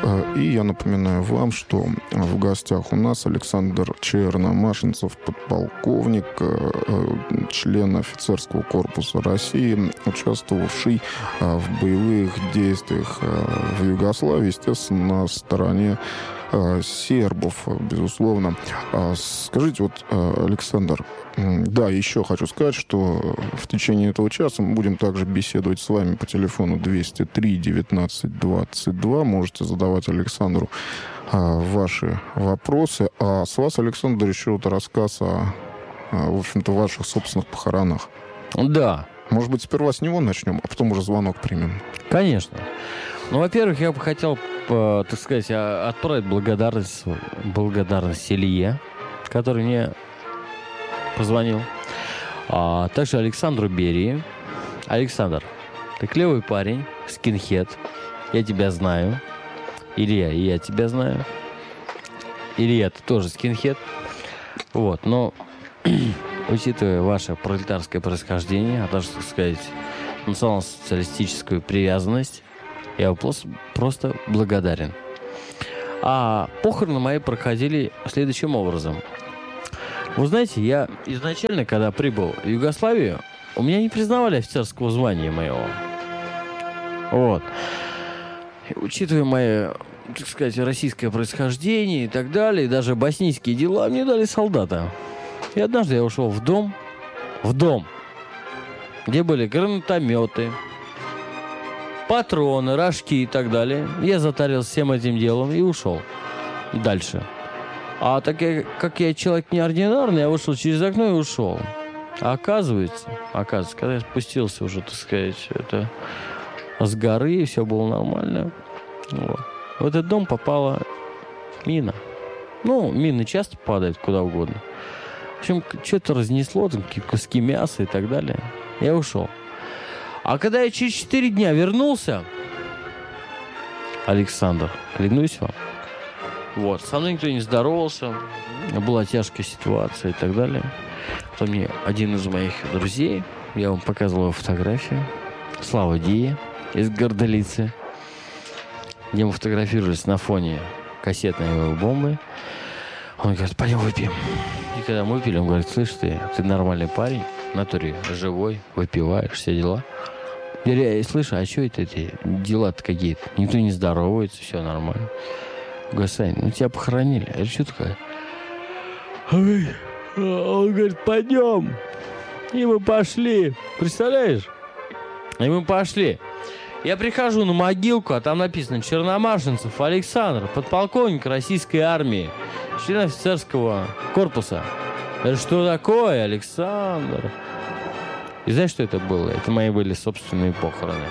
И я напоминаю вам, что в гостях у нас Александр Черномашинцев, подполковник, член офицерского корпуса России, участвовавший в боевых действиях в Югославии, естественно, на стороне сербов, безусловно. Скажите, вот, Александр, да, еще хочу сказать, что в течение этого часа мы будем также беседовать с вами по телефону 203 19 22. Можете задавать Александру ваши вопросы. А с вас, Александр, еще вот рассказ о, в общем-то, ваших собственных похоронах. Да. Может быть, сперва с него начнем, а потом уже звонок примем. Конечно. Ну, во-первых, я бы хотел, так сказать, отправить благодарность Илье, который мне позвонил. А также Александру Берии. Александр, ты клевый парень, скинхед. Я тебя знаю. Илья, и я тебя знаю. Илья, ты тоже скинхед. Вот, но учитывая ваше пролетарское происхождение, а даже, так сказать, национал-социалистическую привязанность, я вам просто благодарен. А похороны мои проходили следующим образом. Вы знаете, я изначально, когда прибыл в Югославию, у меня не признавали офицерского звания моего. Вот. И, учитывая мое, так сказать, российское происхождение и так далее, и даже боснийские дела, мне дали солдата. И однажды я ушел в дом, где были гранатометы, патроны, рожки и так далее. Я затарился всем этим делом и ушел дальше. А так как я человек неординарный, я вышел через окно и ушел. А оказывается, когда я спустился уже, так сказать, это с горы, и все было нормально. Вот. В этот дом попала мина. Ну, мины часто падают куда угодно. В общем, что-то разнесло, там какие-то куски мяса и так далее. Я ушел. А когда я через 4 дня вернулся, Александр, клянусь вам, вот, со мной никто не здоровался, была тяжкая ситуация и так далее. Потом мне один из моих друзей, я вам показывал его фотографию, Слава Дия из Гордолицы, где мы фотографировались на фоне кассетной бомбы. Он говорит, пойдем выпьем. И когда мы выпили, он говорит, слышь, ты нормальный парень, в натуре живой, выпиваешь, все дела. Я говорю, слышь, а что это эти дела-то какие-то? Никто не здоровается, все нормально. Говорю, Сань, ну тебя похоронили. Я говорю, что такое? Он говорит, пойдем. И мы пошли. Представляешь? И мы пошли. Я прихожу на могилку, а там написано Черномашинцев Александр, подполковник российской армии, член офицерского корпуса. Я говорю, что такое, Александр? И знаешь, что это было? Это мои были собственные похороны.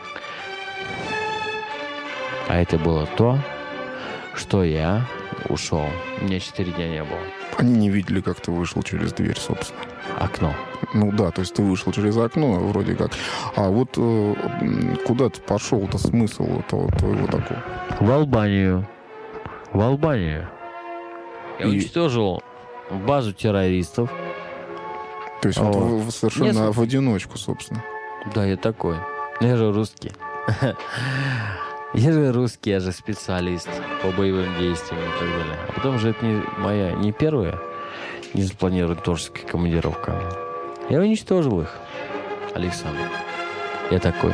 А это было то, что я ушел. У меня 4 дня не было. Они не видели, как ты вышел через дверь, собственно. Окно. Ну да, то есть ты вышел через окно, вроде как. А вот куда ты пошел-то, смысл этого твоего такого? В Албанию. Я уничтожил базу террористов. То есть вот совершенно в одиночку, собственно. Да, я такой. Я же русский. Я же специалист по боевым действиям и так далее. А потом же это не первая незапланированная творческая командировка. Я уничтожил их, Александр. Я такой.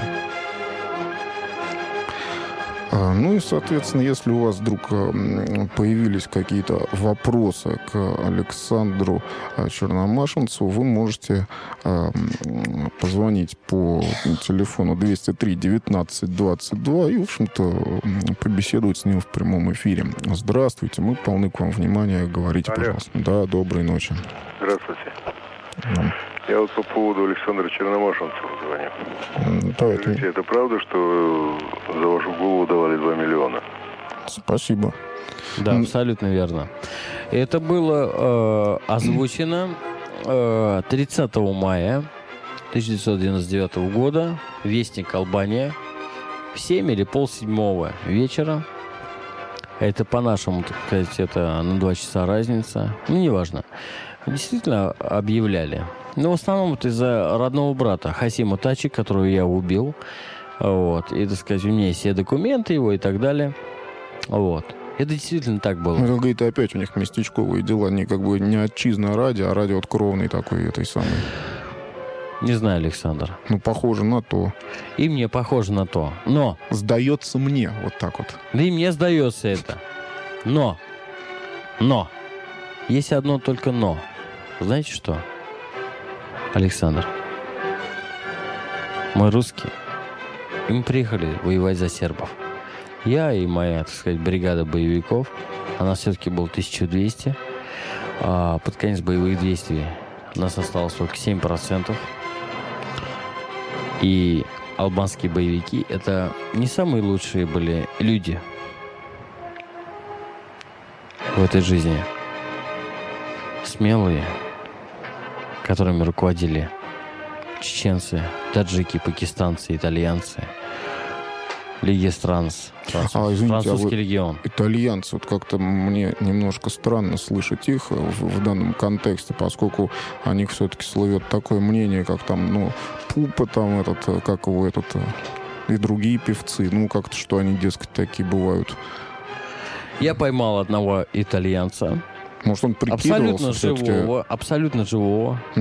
Ну и, соответственно, если у вас вдруг появились какие-то вопросы к Александру Черномашинцеву, вы можете позвонить по телефону 203 19 22 и, в общем-то, побеседовать с ним в прямом эфире. Здравствуйте, мы полны к вам внимания. Говорите, алло. Пожалуйста. Да, доброй ночи. Здравствуйте. Да. Я вот по поводу Александра Черномашинцева звоню. Скажите, это правда, что за вашу голову давали 2 миллиона? Спасибо. Да, абсолютно верно. Это было озвучено 30 мая 1999 года. Вестник Албания. В 7 или полседьмого вечера. Это по-нашему, так сказать, это на 2 часа разница. Ну, неважно. Действительно объявляли. Но в основном это из-за родного брата Хасима Тачи, которого я убил. Вот. И, так сказать, у меня есть все документы его и так далее. Вот. Это действительно так было. Ну, как говорит, опять у них местечковые дела. Они как бы не отчизна радио, а радио откровный такой этой самой. Не знаю, Александр. Ну, похоже на то. И мне похоже на то. Но. Сдается мне вот так вот. Да и мне сдается это. Но. Есть одно только но. Знаете что, Александр? Мы русские. И мы приехали воевать за сербов. Я и моя, так сказать, бригада боевиков. А нас все-таки было 1200. А под конец боевых действий нас осталось только 7%. И албанские боевики — это не самые лучшие были люди в этой жизни. Смелые, которыми руководили чеченцы, таджики, пакистанцы, итальянцы, Лиги стран, французский легион. Итальянцы, вот как-то мне немножко странно слышать их в данном контексте, поскольку о них все-таки слывет такое мнение, как там, ну, Пупа, там этот, как его этот, и другие певцы, ну, как-то, что они, дескать, такие бывают. Я поймал одного итальянца. Может, он прикидывался абсолютно живого.